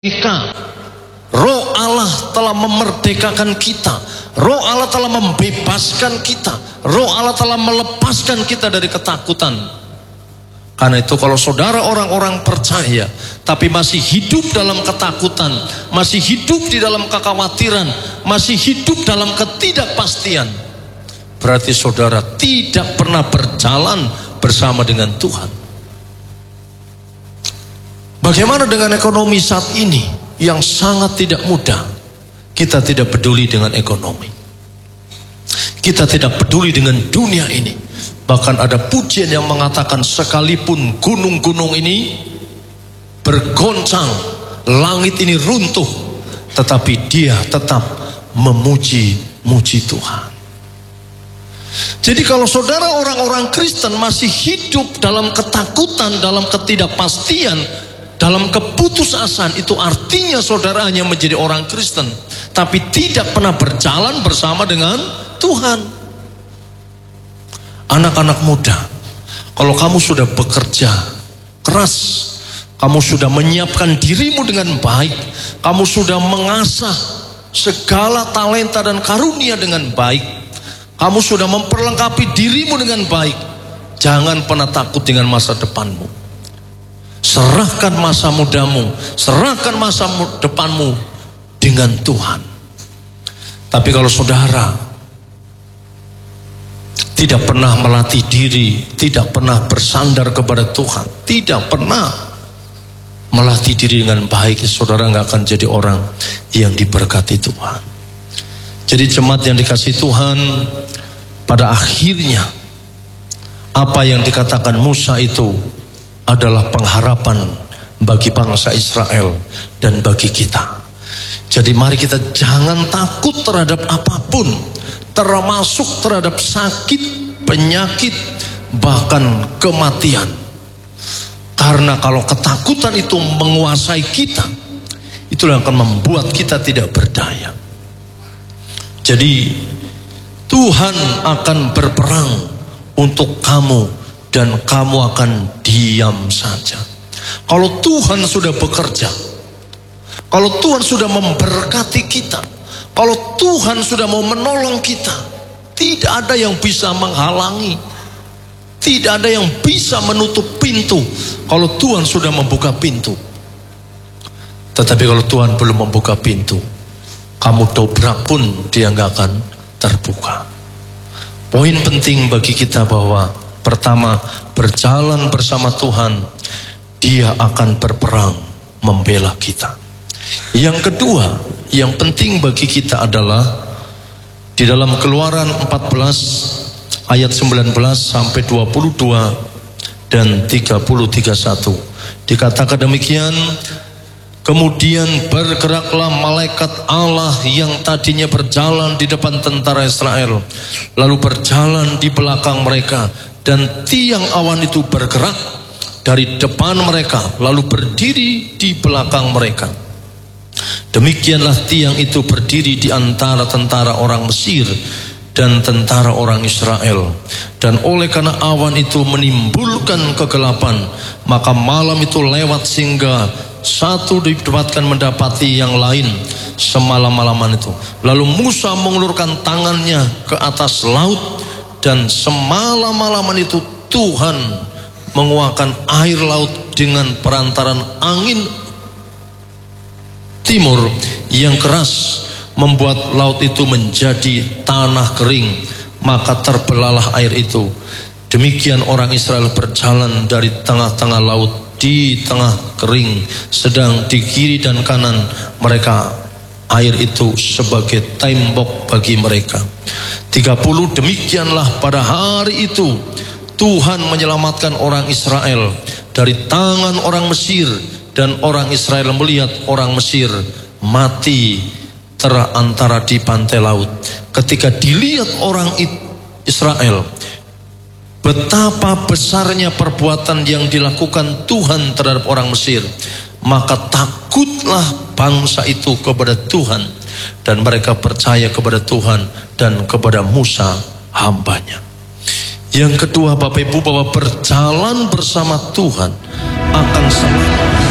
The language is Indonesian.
Jika Roh Allah telah memerdekakan kita, Roh Allah telah membebaskan kita, Roh Allah telah melepaskan kita dari ketakutan. Karena itu kalau saudara orang-orang percaya tapi masih hidup dalam ketakutan, masih hidup di dalam kekhawatiran, masih hidup dalam ketidakpastian, berarti saudara tidak pernah berjalan bersama dengan Tuhan. Bagaimana dengan ekonomi saat ini yang sangat tidak mudah? Kita tidak peduli dengan ekonomi, kita tidak peduli dengan dunia ini. Bahkan ada pujian yang mengatakan sekalipun gunung-gunung ini bergoncang, langit ini runtuh, tetapi dia tetap memuji-muji Tuhan. Jadi kalau saudara orang-orang Kristen masih hidup dalam ketakutan, dalam ketidakpastian, dalam keputusasaan, itu artinya saudara hanya menjadi orang Kristen tapi tidak pernah berjalan bersama dengan Tuhan. Anak-anak muda, kalau kamu sudah bekerja keras, kamu sudah menyiapkan dirimu dengan baik, kamu sudah mengasah segala talenta dan karunia dengan baik, kamu sudah memperlengkapi dirimu dengan baik, jangan pernah takut dengan masa depanmu. Serahkan masa mudamu, serahkan masa depanmu dengan Tuhan. Tapi kalau saudara tidak pernah melatih diri, tidak pernah bersandar kepada Tuhan, tidak pernah melatih diri dengan baik, saudara nggak akan jadi orang yang diberkati Tuhan. Jadi jemaat yang dikasihi Tuhan, pada akhirnya apa yang dikatakan Musa itu adalah pengharapan bagi bangsa Israel dan bagi kita. Jadi mari kita jangan takut terhadap apapun, termasuk terhadap sakit, penyakit, bahkan kematian. Karena kalau ketakutan itu menguasai kita, itulah yang akan membuat kita tidak berdaya. Jadi Tuhan akan berperang untuk kamu dan kamu akan diam saja. Kalau Tuhan sudah bekerja, kalau Tuhan sudah memberkati kita, kalau Tuhan sudah mau menolong kita, tidak ada yang bisa menghalangi, tidak ada yang bisa menutup pintu. Kalau Tuhan sudah membuka pintu. Tetapi kalau Tuhan belum membuka pintu, kamu dobrak pun dia nggak akan terbuka. Poin penting bagi kita bahwa pertama, berjalan bersama Tuhan, dia akan berperang membela kita. Yang kedua, yang penting bagi kita adalah di dalam Keluaran 14 ayat 19 sampai 22 dan 30-31 dikatakan demikian. Kemudian bergeraklah malaikat Allah yang tadinya berjalan di depan tentara Israel, lalu berjalan di belakang mereka, dan tiang awan itu bergerak dari depan mereka lalu berdiri di belakang mereka. Demikianlah tiang itu berdiri di antara tentara orang Mesir dan tentara orang Israel. Dan oleh karena awan itu menimbulkan kegelapan, maka malam itu lewat sehingga satu didapatkan mendapati yang lain semalam-malaman itu. Lalu Musa mengulurkan tangannya ke atas laut, dan semalam-malaman itu Tuhan menguakkan air laut dengan perantaran angin timur yang keras, membuat laut itu menjadi tanah kering, maka terbelahlah air itu. Demikian orang Israel berjalan dari tengah-tengah laut di tengah kering, sedang di kiri dan kanan mereka air itu sebagai tembok bagi mereka. 30 Demikianlah pada hari itu Tuhan menyelamatkan orang Israel dari tangan orang Mesir, dan orang Israel melihat orang Mesir mati terantara di pantai laut. Ketika dilihat orang Israel betapa besarnya perbuatan yang dilakukan Tuhan terhadap orang Mesir, maka takutlah bangsa itu kepada Tuhan, dan mereka percaya kepada Tuhan dan kepada Musa hambanya. Yang kedua, Bapak Ibu, bahwa berjalan bersama Tuhan akan selalu